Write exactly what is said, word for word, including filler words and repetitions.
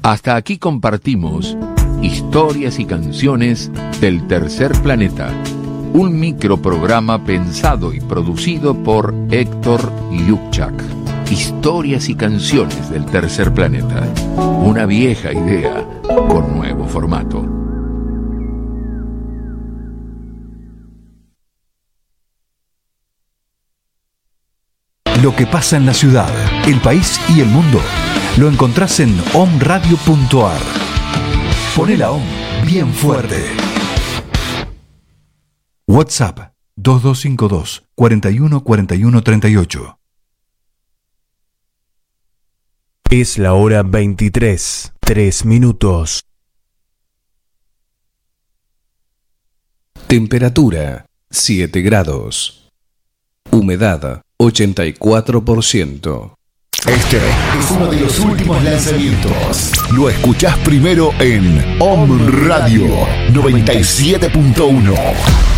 Hasta aquí compartimos historias y canciones del Tercer Planeta, un microprograma pensado y producido por Héctor Lukchak. Historias y canciones del Tercer Planeta, una vieja idea con nuevo formato. Lo que pasa en la ciudad, el país y el mundo lo encontrás en omradio punto ar. Poné la OM bien fuerte. WhatsApp dos dos cinco dos, cuarenta y uno, cuarenta y uno, treinta y ocho. Es la hora veintitrés, tres minutos. Temperatura siete grados. Humedad ochenta y cuatro por ciento. Este es uno de los últimos lanzamientos. Lo escuchás primero en Om Radio noventa y siete punto uno.